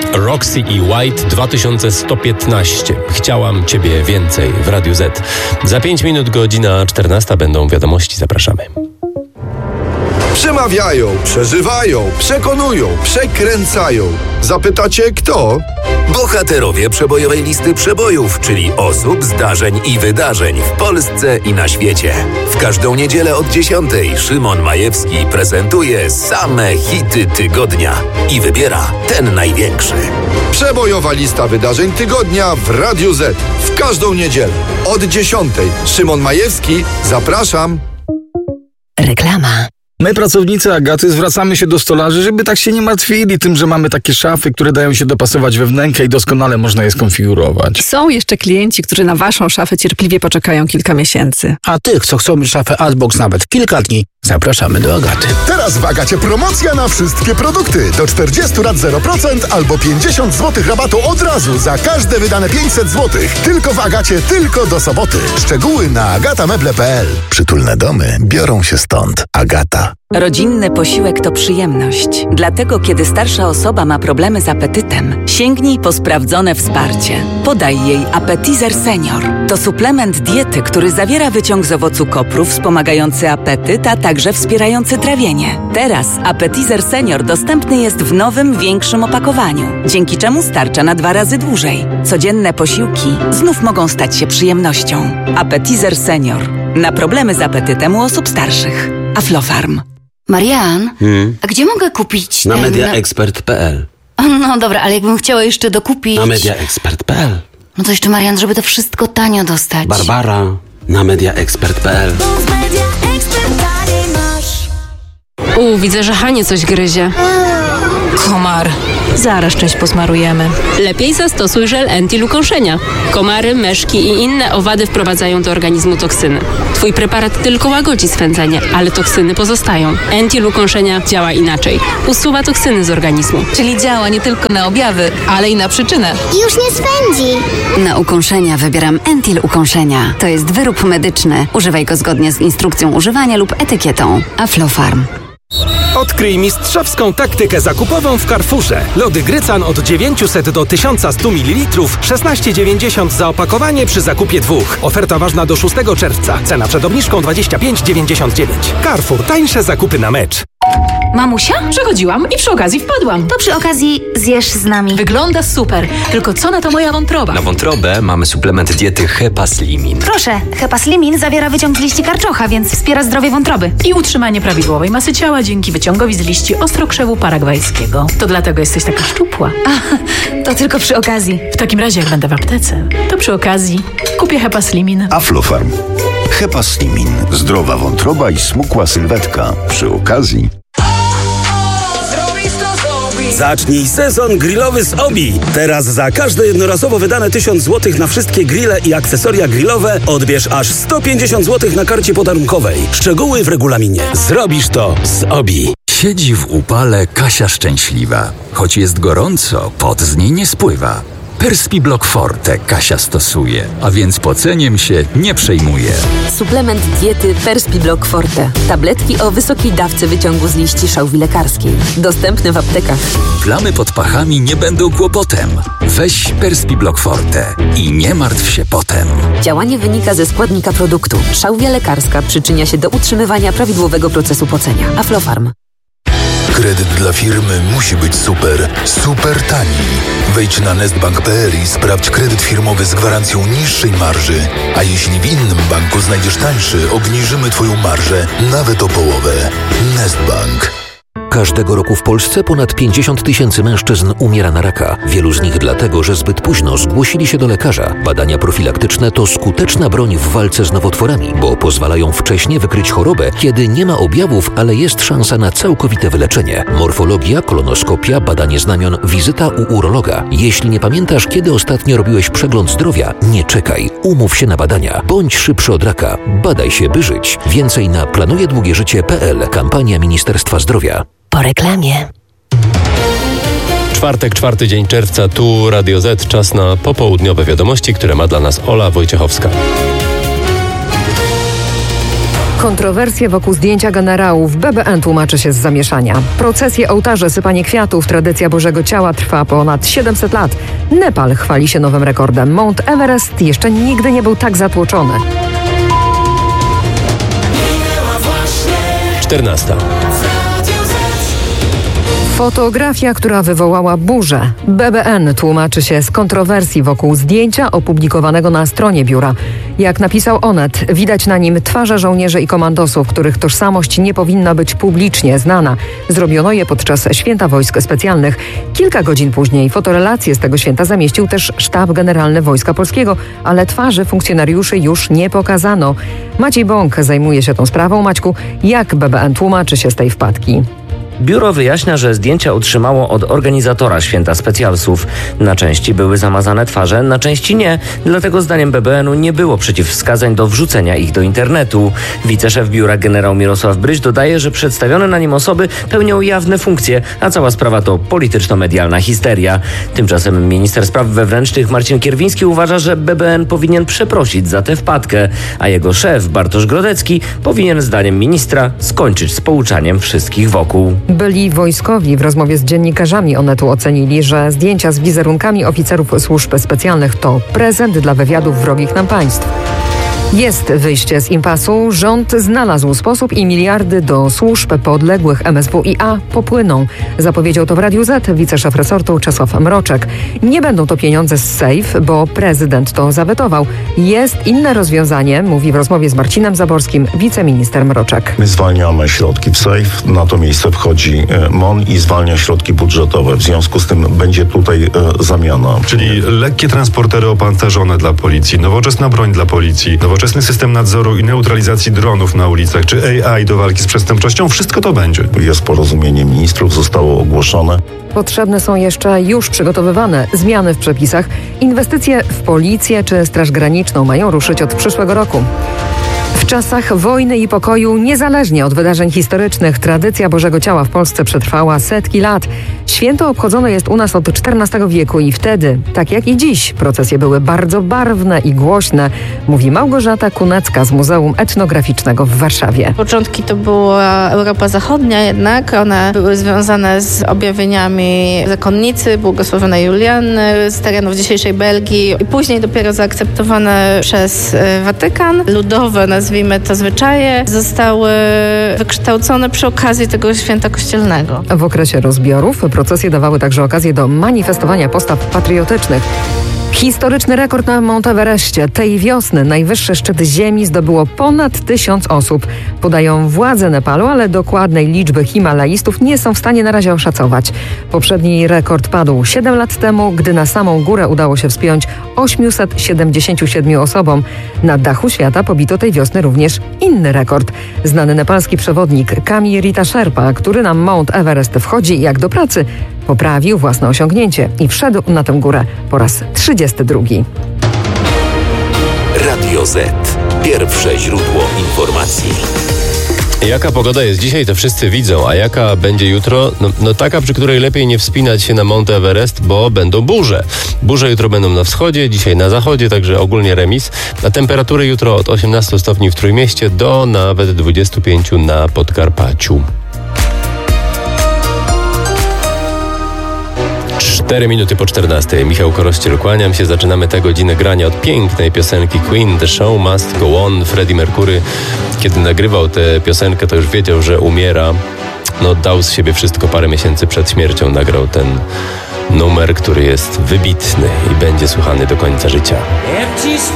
Roxy i White 2115. Chciałam Ciebie więcej w Radiu Z. Za 5 minut godzina 14 będą wiadomości. Zapraszamy. Przemawiają, przeżywają, przekonują, przekręcają. Zapytacie kto? Bohaterowie przebojowej listy przebojów, czyli osób, zdarzeń i wydarzeń w Polsce i na świecie. W każdą niedzielę od 10 Szymon Majewski prezentuje same hity tygodnia i wybiera ten największy. Przebojowa lista wydarzeń tygodnia w Radiu Z. W każdą niedzielę od 10 Szymon Majewski, zapraszam. Reklama. My, pracownicy Agaty, zwracamy się do stolarzy, żeby tak się nie martwili tym, że mamy takie szafy, które dają się dopasować we wnękę i doskonale można je skonfigurować. Są jeszcze klienci, którzy na waszą szafę cierpliwie poczekają kilka miesięcy. A tych, co chcą mieć szafę Artbox nawet kilka dni, zapraszamy do Agaty. Teraz w Agacie promocja na wszystkie produkty. Do 40 lat 0% albo 50 zł rabatu od razu za każde wydane 500 zł. Tylko w Agacie, tylko do soboty. Szczegóły na agatameble.pl. Przytulne domy biorą się stąd. Agata. Rodzinny posiłek to przyjemność. Dlatego, kiedy starsza osoba ma problemy z apetytem, sięgnij po sprawdzone wsparcie. Podaj jej Appetizer Senior. To suplement diety, który zawiera wyciąg z owocu kopru wspomagający apetyt, a także wspierający trawienie. Teraz Appetizer Senior dostępny jest w nowym, większym opakowaniu, dzięki czemu starcza na 2 razy dłużej. Codzienne posiłki znów mogą stać się przyjemnością. Appetizer Senior. Na problemy z apetytem u osób starszych. Aflofarm. Marian, a gdzie mogę kupić Na mediaexpert.pl. No dobra, ale jakbym chciała jeszcze dokupić... Na mediaexpert.pl. No to jeszcze, Marian, żeby to wszystko tanio dostać. Barbara, na mediaexpert.pl. Widzę, że Hanie coś gryzie. Komar. Zaraz część posmarujemy. Lepiej zastosuj żel Entil ukąszenia. Komary, myszki i inne owady wprowadzają do organizmu toksyny. Twój preparat tylko łagodzi swędzenie, ale toksyny pozostają. Entil ukąszenia działa inaczej. Usuwa toksyny z organizmu. Czyli działa nie tylko na objawy, ale i na przyczynę. Już nie swędzi. Na ukąszenia wybieram Entil ukąszenia. To jest wyrób medyczny. Używaj go zgodnie z instrukcją używania lub etykietą. Aflofarm. Odkryj mistrzowską taktykę zakupową w Carrefourze. Lody Grycan od 900 do 1100 ml, 16,90 za opakowanie przy zakupie 2. Oferta ważna do 6 czerwca. Cena przed obniżką 25,99. Carrefour. Tańsze zakupy na mecz. Mamusia? Przechodziłam i przy okazji wpadłam. To przy okazji zjesz z nami. Wygląda super. Tylko co na to moja wątroba? Na wątrobę mamy suplement diety Hepaslimin. Proszę, Hepaslimin zawiera wyciąg z liści karczocha, więc wspiera zdrowie wątroby. I utrzymanie prawidłowej masy ciała dzięki wyciągowi z liści ostrokrzewu paragwajskiego. To dlatego jesteś taka szczupła. To tylko przy okazji. W takim razie, jak będę w aptece, to przy okazji kupię Hepaslimin. Aflofarm. Hepaslimin. Zdrowa wątroba i smukła sylwetka. Przy okazji... Zacznij sezon grillowy z Obi. Teraz za każde jednorazowo wydane 1000 zł na wszystkie grille i akcesoria grillowe odbierz aż 150 zł na karcie podarunkowej. Szczegóły w regulaminie. Zrobisz to z Obi. Siedzi w upale Kasia szczęśliwa. Choć jest gorąco, pot z niej nie spływa. Perspiblock Forte Kasia stosuje, a więc poceniem się nie przejmuje. Suplement diety Perspiblock Forte. Tabletki o wysokiej dawce wyciągu z liści szałwi lekarskiej. Dostępne w aptekach. Plamy pod pachami nie będą kłopotem. Weź Perspiblock Forte i nie martw się potem. Działanie wynika ze składnika produktu. Szałwia lekarska przyczynia się do utrzymywania prawidłowego procesu pocenia. Aflofarm. Kredyt dla firmy musi być super, super tani. Wejdź na nestbank.pl i sprawdź kredyt firmowy z gwarancją niższej marży. A jeśli w innym banku znajdziesz tańszy, obniżymy Twoją marżę nawet o połowę. Nestbank. Każdego roku w Polsce ponad 50 000 mężczyzn umiera na raka. Wielu z nich dlatego, że zbyt późno zgłosili się do lekarza. Badania profilaktyczne to skuteczna broń w walce z nowotworami, bo pozwalają wcześnie wykryć chorobę, kiedy nie ma objawów, ale jest szansa na całkowite wyleczenie. Morfologia, kolonoskopia, badanie znamion, wizyta u urologa. Jeśli nie pamiętasz, kiedy ostatnio robiłeś przegląd zdrowia, nie czekaj. Umów się na badania. Bądź szybszy od raka. Badaj się, by żyć. Więcej na planujedługieżycie.pl. Kampania Ministerstwa Zdrowia. Po reklamie. Czwartek, 4 dzień czerwca, tu Radio Z. Czas na popołudniowe wiadomości, które ma dla nas Ola Wojciechowska. Kontrowersje wokół zdjęcia generałów. BBN tłumaczy się z zamieszania. Procesje, ołtarze, sypanie kwiatów, tradycja Bożego Ciała trwa ponad 700 lat. Nepal chwali się nowym rekordem. Mount Everest jeszcze nigdy nie był tak zatłoczony. 14. Fotografia, która wywołała burzę. BBN tłumaczy się z kontrowersji wokół zdjęcia opublikowanego na stronie biura. Jak napisał Onet, widać na nim twarze żołnierzy i komandosów, których tożsamość nie powinna być publicznie znana. Zrobiono je podczas Święta Wojsk Specjalnych. Kilka godzin później fotorelacje z tego święta zamieścił też Sztab Generalny Wojska Polskiego, ale twarzy funkcjonariuszy już nie pokazano. Maciej Bąk zajmuje się tą sprawą. Maćku, jak BBN tłumaczy się z tej wpadki? Biuro wyjaśnia, że zdjęcia otrzymało od organizatora Święta Specjalsów. Na części były zamazane twarze, na części nie, dlatego zdaniem BBN-u nie było przeciwwskazań do wrzucenia ich do internetu. Wiceszef biura generał Mirosław Bryś dodaje, że przedstawione na nim osoby pełnią jawne funkcje, a cała sprawa to polityczno-medialna histeria. Tymczasem minister spraw wewnętrznych Marcin Kierwiński uważa, że BBN powinien przeprosić za tę wpadkę, a jego szef Bartosz Grodecki powinien zdaniem ministra skończyć z pouczaniem wszystkich wokół. Byli wojskowi w rozmowie z dziennikarzami Onetu ocenili, że zdjęcia z wizerunkami oficerów służb specjalnych to prezent dla wywiadów wrogich nam państw. Jest wyjście z impasu. Rząd znalazł sposób i miliardy do służb podległych MSWiA popłyną. Zapowiedział to w Radiu Z wiceszef resortu Czesław Mroczek. Nie będą to pieniądze z SAFE, bo prezydent to zawetował. Jest inne rozwiązanie, mówi w rozmowie z Marcinem Zaborskim wiceminister Mroczek. My zwalniamy środki w SAFE, na to miejsce wchodzi MON i zwalnia środki budżetowe. W związku z tym będzie tutaj zamiana. Czyli lekkie transportery opancerzone dla policji, nowoczesna broń dla policji, nowoczesny system nadzoru i neutralizacji dronów na ulicach, czy AI do walki z przestępczością, wszystko to będzie. Jest porozumienie ministrów, zostało ogłoszone. Potrzebne są jeszcze już przygotowywane zmiany w przepisach. Inwestycje w policję czy Straż Graniczną mają ruszyć od przyszłego roku. W czasach wojny i pokoju, niezależnie od wydarzeń historycznych, tradycja Bożego Ciała w Polsce przetrwała setki lat. Święto obchodzone jest u nas od XIV wieku i wtedy, tak jak i dziś, procesje były bardzo barwne i głośne, mówi Małgorzata Kunecka z Muzeum Etnograficznego w Warszawie. Początki to była Europa Zachodnia jednak. One były związane z objawieniami zakonnicy, błogosławionej Juliany z terenów dzisiejszej Belgii i później dopiero zaakceptowane przez Watykan. Ludowe, nazwijmy to, zwyczaje zostały wykształcone przy okazji tego święta kościelnego. W okresie rozbiorów procesje dawały także okazję do manifestowania postaw patriotycznych. Historyczny rekord na Mount Everestie. Tej wiosny najwyższy szczyt ziemi zdobyło ponad 1000 osób. Podają władze Nepalu, ale dokładnej liczby himalaistów nie są w stanie na razie oszacować. Poprzedni rekord padł 7 lat temu, gdy na samą górę udało się wspiąć 877 osobom. Na dachu świata pobito tej wiosny również inny rekord. Znany nepalski przewodnik Kami Rita Sherpa, który na Mount Everest wchodzi jak do pracy, poprawił własne osiągnięcie i wszedł na tę górę po raz 32. Radio Z. Pierwsze źródło informacji. Jaka pogoda jest dzisiaj, to wszyscy widzą, a jaka będzie jutro? No taka, przy której lepiej nie wspinać się na Mount Everest, bo będą burze. Burze jutro będą na wschodzie, dzisiaj na zachodzie, także ogólnie remis. A temperatury jutro od 18 stopni w Trójmieście do nawet 25 na Podkarpaciu. 4 minuty po 14. Michał Korościel, kłaniam się. Zaczynamy tę godzinę grania od pięknej piosenki Queen, The Show Must Go On. Freddie Mercury, kiedy nagrywał tę piosenkę, to już wiedział, że umiera. No, dał z siebie wszystko, parę miesięcy przed śmiercią nagrał ten numer, który jest wybitny i będzie słuchany do końca życia.